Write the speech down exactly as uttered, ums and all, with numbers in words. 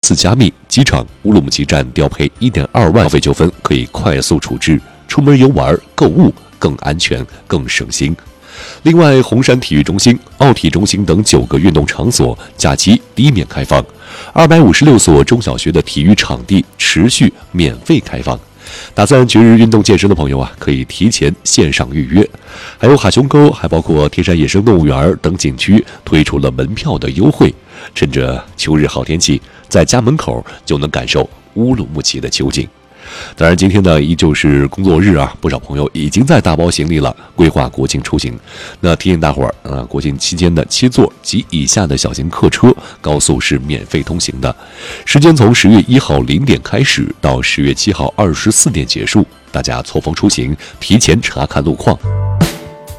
次加密，机场乌鲁木齐站调配 一点二万消费纠纷可以快速处置，出门游玩、购物更安全、更省心。另外，红山体育中心、奥体中心等九个运动场所假期低免开放，二百五十六所中小学的体育场地持续免费开放。打算节日运动健身的朋友啊，可以提前线上预约。还有海雄沟，还包括天山野生动物园等景区推出了门票的优惠。趁着秋日好天气，在家门口就能感受乌鲁木齐的秋景。当然，今天呢依旧是工作日啊，不少朋友已经在大包行李了，规划国庆出行。那提醒大伙儿啊，国庆期间的七座及以下的小型客车高速是免费通行的，时间从十月一号零点开始到十月七号二十四点结束，大家错峰出行，提前查看路况。